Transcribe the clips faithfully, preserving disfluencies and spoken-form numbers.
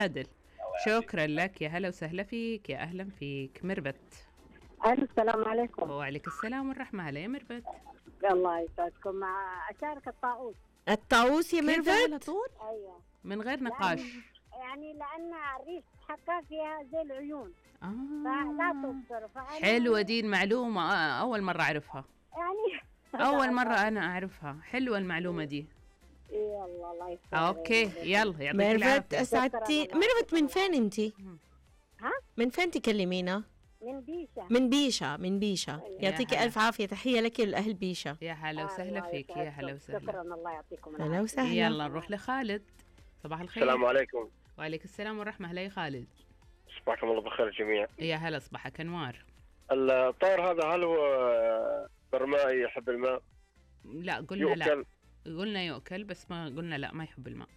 عادل. شكرا لك، يا هلا وسهلا فيك، يا أهلا فيك ميرفت. السلام عليكم. وعليك السلام والرحمة. هلا يا ميرفت. الله يسعدكم. مع أشارك الطاووس. الطاووس يا كده على ميرفت؟ طول أيوه من غير نقاش. يعني لأن الريش حقها فيها زي العيون آه. فلا تبصر. فأنا حلوة دي المعلومة، آه، أول مرة أعرفها. يعني أول مرة أنا أعرفها. حلوة المعلومة دي. يلا الله يسعدك. أوكي يلا يعطيك ميرفت العافية. أسعدتي. ميرفت من فين أنتي؟ ها؟ من فين تكلمينا؟ من بيشة. من بيشة. من بيشة. أيوة. يعطيك هلا. ألف عافية، تحية لك لأهل بيشة. يا هلا وسهلا الله فيك، يا هلا يسعدكم. وسهلا. شكرا، الله يعطيكم هلا العافية. وسهلا. يلا نروح لخالد. صباح الخير. السلام عليكم. وعليك السلام والرحمة. هلا يا خالد. صباحكم الله بخير جميعا. يا هلا، صباحك أنوار. الطائر هذا هل هو برمائي يحب الماء؟ لا قلنا يؤكل؟ لا، قلنا يؤكل بس ما قلنا لا ما يحب الماء.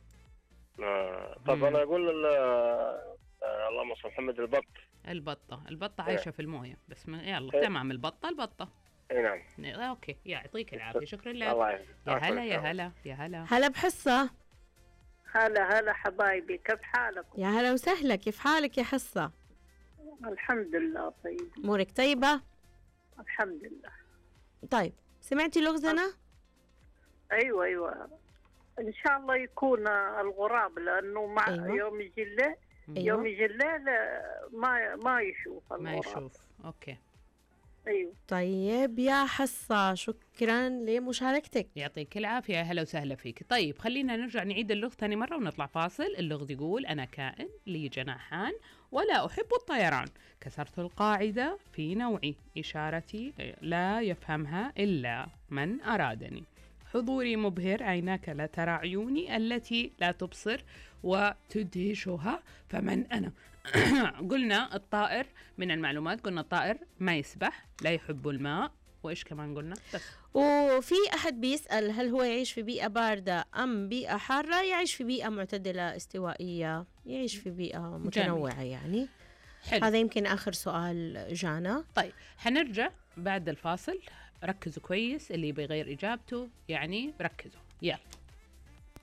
آه. طب مم. انا اقول ال- آه، اللهم صل محمد البط. البطة. البطة عايشة في الموية بس ما... يلا إيه. تمام. البطة البطة. اي نعم. آه، اوكي يعطيك العافية. شكرا لك. الله يعافيك. يا عفواً هلا إن يا شاء الله. هلا يا هلا. هلا بحصة. هلا هلا حبايبي، كيف حالكم؟ يا هلا وسهلا، كيف حالك يا حصة؟ الحمد لله طيب. أمورك طيبة؟ الحمد لله. طيب سمعتي لغزنا؟ ايوه ايوه ان شاء الله يكون الغراب، لانه مع أيوة. يوم يجي الليل أيوة. يوم يجي الليل ما ما يشوف ما الغراب. يشوف. اوكي ايوه طيب يا حصة، شكرا لمشاركتك. يعطيك العافية. يا هلا وسهلا فيك. طيب خلينا نرجع نعيد اللغز ثاني مرة ونطلع فاصل. اللغز يقول: أنا كائن لي جناحان ولا أحب الطيران، كسرت القاعدة في نوعي، إشارتي لا يفهمها إلا من أرادني، حضوري مبهر، عيناك لا ترى عيوني التي لا تبصر وتدهشها، فمن أنا؟ قلنا الطائر من المعلومات، قلنا الطائر ما يسبح، لا يحب الماء، وإيش كمان قلنا؟ بس وفي أحد بيسأل هل هو يعيش في بيئة باردة أم بيئة حارة؟ يعيش في بيئة معتدلة استوائية، يعيش في بيئة متنوعة يعني. حلو. هذا يمكن آخر سؤال جانا. طيب حنرجع بعد الفاصل، ركزوا كويس، اللي بيغير إجابته يعني ركزوا. يلا.